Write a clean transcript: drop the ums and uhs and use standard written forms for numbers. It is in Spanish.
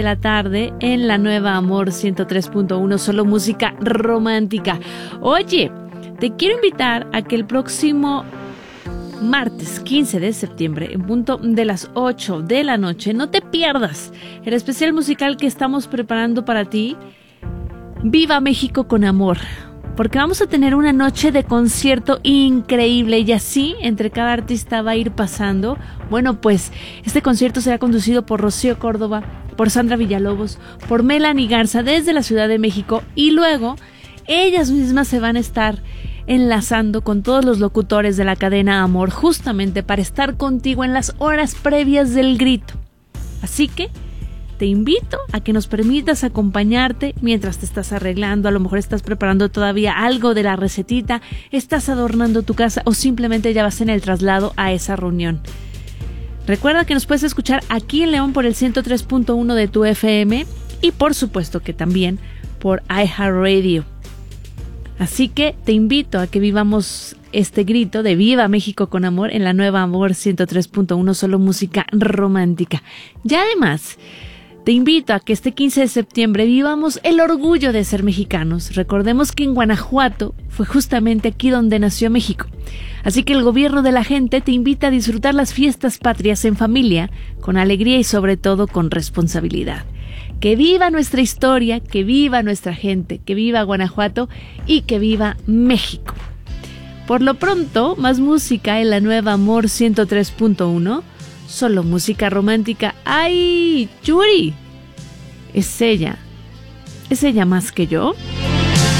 de la tarde en la nueva Amor 103.1, solo música romántica. Oye, te quiero invitar a que el próximo martes 15 de septiembre, en punto de las 8 de la noche, no te pierdas el especial musical que estamos preparando para ti, Viva México con Amor, porque vamos a tener una noche de concierto increíble y así entre cada artista va a ir pasando. Bueno, pues este concierto será conducido por Rocío Córdoba, por Sandra Villalobos, por Melanie Garza desde la Ciudad de México, y luego ellas mismas se van a estar enlazando con todos los locutores de la cadena Amor, justamente para estar contigo en las horas previas del grito. Así que te invito a que nos permitas acompañarte mientras te estás arreglando, a lo mejor estás preparando todavía algo de la recetita, estás adornando tu casa o simplemente ya vas en el traslado a esa reunión. Recuerda que nos puedes escuchar aquí en León por el 103.1 de tu FM y por supuesto que también por iHeartRadio. Así que te invito a que vivamos este grito de Viva México con Amor en la nueva Amor 103.1, solo música romántica. Y además, te invito a que este 15 de septiembre vivamos el orgullo de ser mexicanos. Recordemos que en Guanajuato fue justamente aquí donde nació México. Así que el gobierno de la gente te invita a disfrutar las fiestas patrias en familia, con alegría y sobre todo con responsabilidad. Que viva nuestra historia, que viva nuestra gente, que viva Guanajuato y que viva México. Por lo pronto, más música en la nueva Amor 103.1, solo música romántica. ¡Ay, Yuri! ¿Es ella más que yo?